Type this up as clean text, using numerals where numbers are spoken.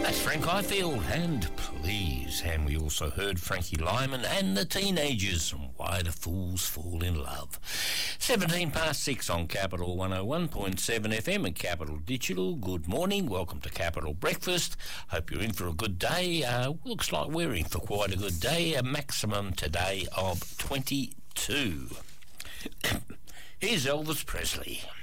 That's Frank Highfield and Please. And we also heard Frankie Lyman and the Teenagers and Why the Fools Fall in Love. 17 past 6 on Capital 101.7 FM and Capital Digital. Good morning. Welcome to Capital Breakfast. Hope you're in for a good day. Looks like we're in for quite a good day. A maximum today of 22. Here's Elvis Presley.